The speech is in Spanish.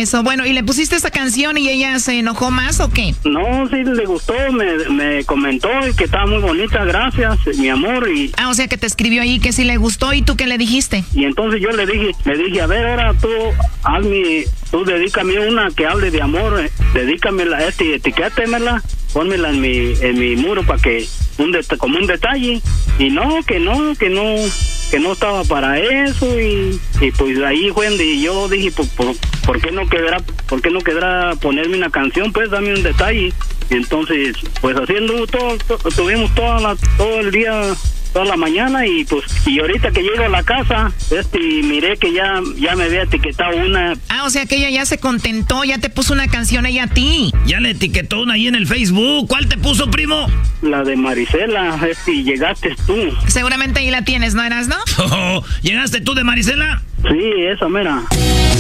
eso. Bueno, ¿y le pusiste esta canción y ella se enojó más o qué? No, sí le gustó, me comentó que estaba muy bonita, gracias, mi amor. O sea que te escribió ahí que sí le gustó, ¿y tú qué le dijiste? Y entonces yo le dije, a ver, ahora tú dedícame una que hable de amor, dedícamela, etiquétemela, pónmela en mi muro para que, como un detalle. Y que no estaba para eso, y pues ahí fue donde yo dije, ¿por qué no quedará ponerme una canción? Pues dame un detalle. Y entonces, pues haciendo tuvimos todo el día, toda la mañana, y ahorita que llego a la casa, miré que ya me había etiquetado una. O sea que ella ya se contentó, ya te puso una canción ella a ti. Ya le etiquetó una ahí en el Facebook. ¿Cuál te puso, primo? La de Marisela, llegaste tú. Seguramente ahí la tienes, ¿no, Erasno? ¿Llegaste tú de Marisela? Sí, esa mera.